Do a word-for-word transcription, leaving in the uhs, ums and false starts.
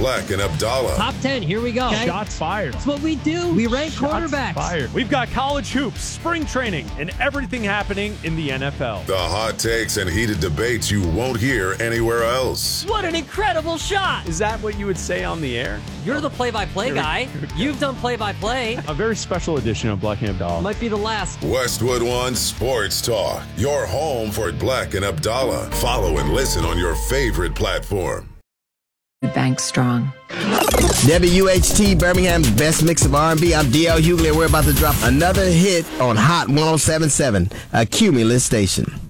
Black and Abdallah. Top ten, here we go. Okay. Shots fired. That's what we do. We rank Shots quarterbacks. Fired. We've got college hoops, spring training, and everything happening in the N F L. The hot takes and heated debates you won't hear anywhere else. What an incredible shot. Is that what you would say on the air? You're the play-by-play guy. You've done play-by-play. A very special edition of Black and Abdallah. Might be the last. Westwood One Sports Talk. Your home for Black and Abdallah. Follow and listen on your favorite platform. Bank Strong. W H T Birmingham's best mix of R and B. I'm D L Hughley, and we're about to drop another hit on Hot one oh seven point seven, a Cumulus station.